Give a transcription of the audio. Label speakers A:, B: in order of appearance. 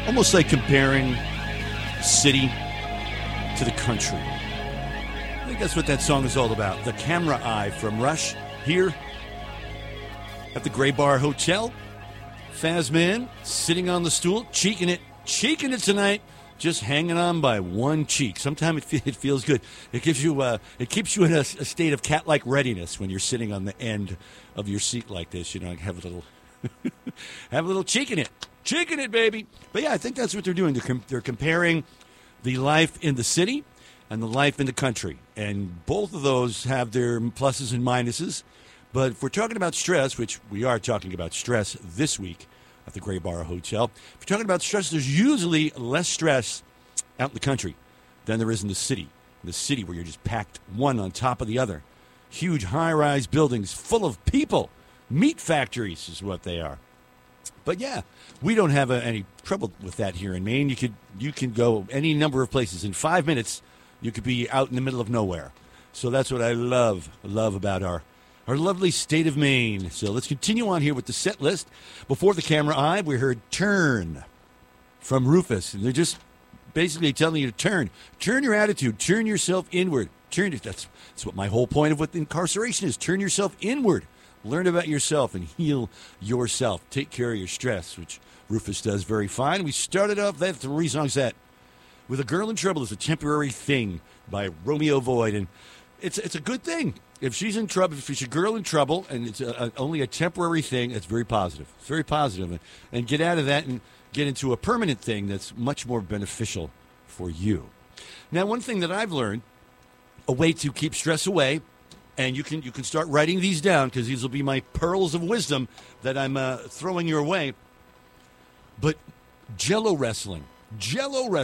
A: Almost like comparing city to the country. I think that's what that song is all about. The Camera Eye from Rush here at the Gray Bar Hotel. Fazman sitting on the stool, cheeking it tonight, just hanging on by one cheek. Sometimes it feels good. It keeps you in a state of cat-like readiness when you're sitting on the end of your seat like this. You know, have a little cheeking it, baby. But yeah, I think that's what they're doing. They're comparing the life in the city and the life in the country, and both of those have their pluses and minuses. But if we're talking about stress, which we are talking about stress this week at the Gray Bar Hotel, if you're talking about stress, there's usually less stress out in the country than there is in the city. The city where you're just packed one on top of the other. Huge high-rise buildings full of people. Meat factories is what they are. But yeah, we don't have any trouble with that here in Maine. You can go any number of places. In 5 minutes, you could be out in the middle of nowhere. So that's what I love about our lovely state of Maine. So let's continue on here with the set list. Before the Camera Eye, we heard Turn from Rufus. And they're just basically telling you to turn. Turn your attitude. Turn yourself inward. That's what my whole point of what incarceration is. Turn yourself inward. Learn about yourself and heal yourself. Take care of your stress, which Rufus does very fine. We started off that 3 songs set with A Girl in Trouble is a Temporary Thing by Romeo Void. And it's a good thing. If she's in trouble, if she's a girl in trouble and it's only a temporary thing, it's very positive. It's very positive. And get out of that and get into a permanent thing that's much more beneficial for you. Now, one thing that I've learned, a way to keep stress away, and you can start writing these down because these will be my pearls of wisdom that I'm throwing your way. But Jello wrestling